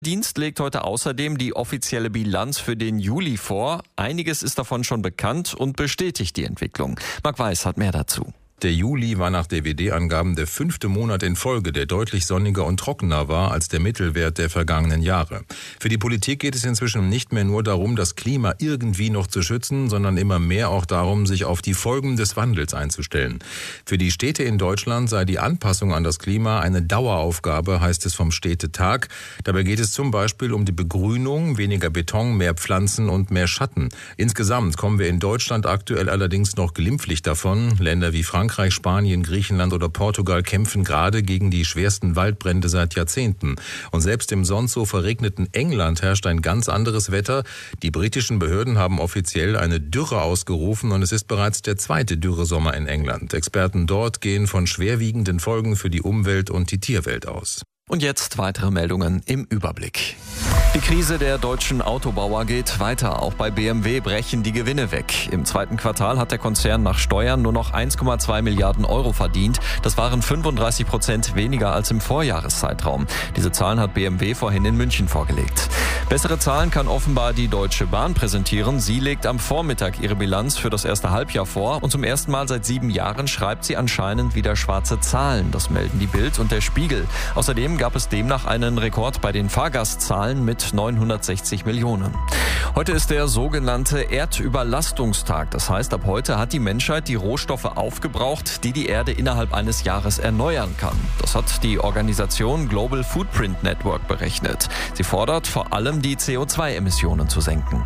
Dienst legt heute außerdem die offizielle Bilanz für den Juli vor. Einiges ist davon schon bekannt und bestätigt die Entwicklung. Marc Weiß hat mehr dazu. Der Juli war nach DWD-Angaben der 5. Monat in Folge, der deutlich sonniger und trockener war als der Mittelwert der vergangenen Jahre. Für die Politik geht es inzwischen nicht mehr nur darum, das Klima irgendwie noch zu schützen, sondern immer mehr auch darum, sich auf die Folgen des Wandels einzustellen. Für die Städte in Deutschland sei die Anpassung an das Klima eine Daueraufgabe, heißt es vom Städtetag. Dabei geht es zum Beispiel um die Begrünung, weniger Beton, mehr Pflanzen und mehr Schatten. Insgesamt kommen wir in Deutschland aktuell allerdings noch glimpflich davon. Länder wie Frankreich, Spanien, Griechenland oder Portugal kämpfen gerade gegen die schwersten Waldbrände seit Jahrzehnten. Und selbst im sonst so verregneten England herrscht ein ganz anderes Wetter. Die britischen Behörden haben offiziell eine Dürre ausgerufen und es ist bereits der 2. Dürresommer in England. Experten dort gehen von schwerwiegenden Folgen für die Umwelt und die Tierwelt aus. Und jetzt weitere Meldungen im Überblick. Die Krise der deutschen Autobauer geht weiter. Auch bei BMW brechen die Gewinne weg. Im 2. Quartal hat der Konzern nach Steuern nur noch 1,2 Milliarden Euro verdient. Das waren 35% weniger als im Vorjahreszeitraum. Diese Zahlen hat BMW vorhin in München vorgelegt. Bessere Zahlen kann offenbar die Deutsche Bahn präsentieren. Sie legt am Vormittag ihre Bilanz für das erste Halbjahr vor. Und zum ersten Mal seit 7 Jahren schreibt sie anscheinend wieder schwarze Zahlen. Das melden die Bild und der Spiegel. Außerdem gab es demnach einen Rekord bei den Fahrgastzahlen mit 960 Millionen. Heute ist der sogenannte Erdüberlastungstag. Das heißt, ab heute hat die Menschheit die Rohstoffe aufgebraucht, die die Erde innerhalb eines Jahres erneuern kann. Das hat die Organisation Global Footprint Network berechnet. Sie fordert vor allem, die CO2-Emissionen zu senken.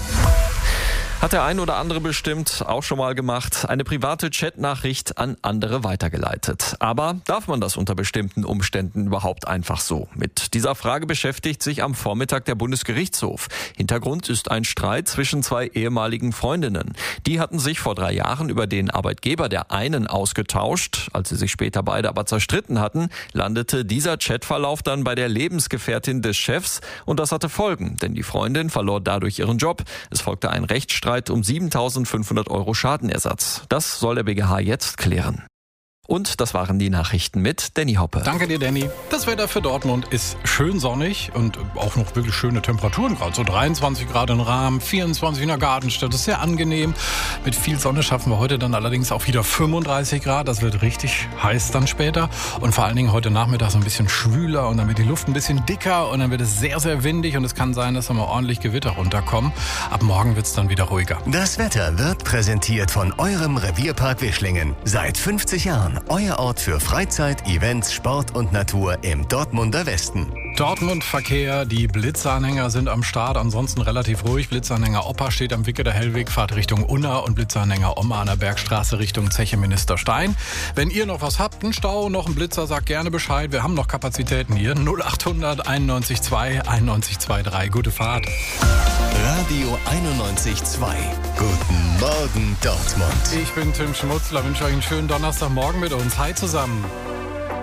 Hat der ein oder andere bestimmt auch schon mal gemacht, eine private Chatnachricht an andere weitergeleitet. Aber darf man das unter bestimmten Umständen überhaupt einfach so? Mit dieser Frage beschäftigt sich am Vormittag der Bundesgerichtshof. Hintergrund ist ein Streit zwischen 2 ehemaligen Freundinnen. Die hatten sich vor 3 Jahren über den Arbeitgeber der einen ausgetauscht. Als sie sich später beide aber zerstritten hatten, landete dieser Chatverlauf dann bei der Lebensgefährtin des Chefs. Und das hatte Folgen, denn die Freundin verlor dadurch ihren Job. Es folgte ein Rechtsstreit um 7.500 Euro Schadenersatz. Das soll der BGH jetzt klären. Und das waren die Nachrichten mit Danny Hoppe. Danke dir, Danny. Das Wetter für Dortmund ist schön sonnig und auch noch wirklich schöne Temperaturen gerade. So 23 Grad in Rahm, 24 in der Gartenstadt. Das ist sehr angenehm. Mit viel Sonne schaffen wir heute dann allerdings auch wieder 35 Grad. Das wird richtig heiß dann später. Und vor allen Dingen heute Nachmittag so ein bisschen schwüler und dann wird die Luft ein bisschen dicker und dann wird es sehr, sehr windig und es kann sein, dass da mal ordentlich Gewitter runterkommen. Ab morgen wird es dann wieder ruhiger. Das Wetter wird präsentiert von eurem Revierpark Wischlingen. Seit 50 Jahren euer Ort für Freizeit, Events, Sport und Natur im Dortmunder Westen. Dortmund-Verkehr, die Blitzanhänger sind am Start, ansonsten relativ ruhig. Blitzanhänger Opa steht am Wicke der Hellweg, fahrt Richtung Unna und Blitzanhänger Oma an der Bergstraße Richtung Zeche Ministerstein. Wenn ihr noch was habt, einen Stau, noch einen Blitzer, sagt gerne Bescheid. Wir haben noch Kapazitäten hier. 0800 91 2 91 23. Gute Fahrt. Radio 91.2. Guten Morgen Dortmund. Ich bin Tim Schmutzler, wünsche euch einen schönen Donnerstagmorgen mit uns. Hi zusammen.